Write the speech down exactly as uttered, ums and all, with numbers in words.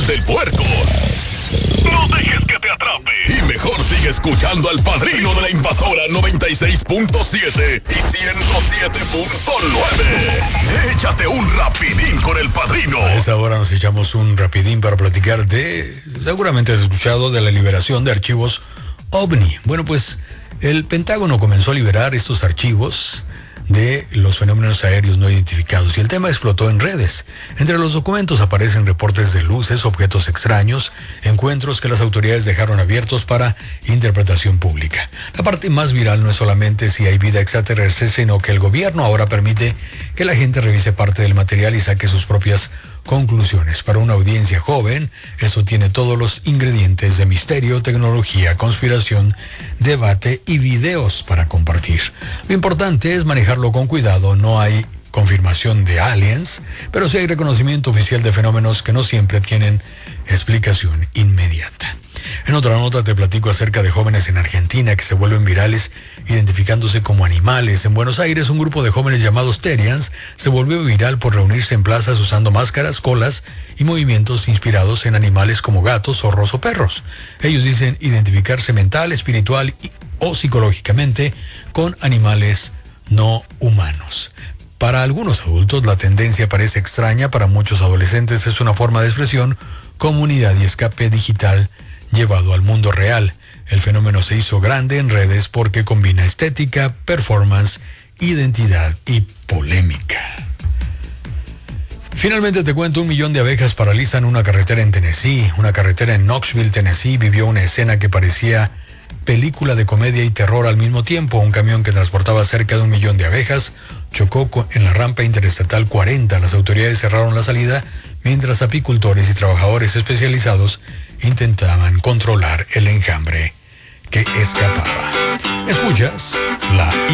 Mal del Puerco. No dejes que te atrape. Y mejor sigue escuchando al Padrino de la Invasora noventa y seis punto siete y ciento siete punto nueve. Échate un rapidín con el Padrino. A esa hora nos echamos un rapidín para platicar de, seguramente has escuchado, de la liberación de archivos OVNI. Bueno, pues el Pentágono comenzó a liberar estos archivos de los fenómenos aéreos no identificados y el tema explotó en redes. Entre los documentos aparecen reportes de luces, objetos extraños, encuentros que las autoridades dejaron abiertos para interpretación pública. La parte más viral no es solamente si hay vida extraterrestre, sino que el gobierno ahora permite que la gente revise parte del material y saque sus propias conclusiones. Para una audiencia joven, esto tiene todos los ingredientes de misterio, tecnología, conspiración, debate y videos para compartir. Lo importante es manejarlo con cuidado. No hay confirmación de aliens, pero sí hay reconocimiento oficial de fenómenos que no siempre tienen explicación inmediata. En otra nota te platico acerca de jóvenes en Argentina que se vuelven virales identificándose como animales. En Buenos Aires, un grupo de jóvenes llamados Terians se volvió viral por reunirse en plazas usando máscaras, colas y movimientos inspirados en animales como gatos, zorros o perros. Ellos dicen identificarse mental, espiritual y, o psicológicamente con animales no humanos. Para algunos adultos la tendencia parece extraña, para muchos adolescentes es una forma de expresión, comunidad y escape digital llevado al mundo real. El fenómeno se hizo grande en redes porque combina estética, performance, identidad y polémica. Finalmente te cuento, un millón de abejas paralizan una carretera en Tennessee. Una carretera en Knoxville, Tennessee, vivió una escena que parecía película de comedia y terror al mismo tiempo. Un camión que transportaba cerca de un millón de abejas chocó en la rampa interestatal cuarenta. Las autoridades cerraron la salida mientras apicultores y trabajadores especializados intentaban controlar el enjambre que escapaba. Escuchas la